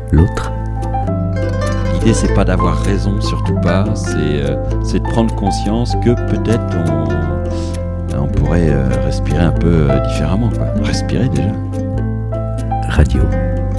l'autre. L'idée, c'est pas d'avoir raison, surtout pas. C'est de prendre conscience que peut-être on pourrait respirer un peu différemment, quoi. Respirer déjà. Radio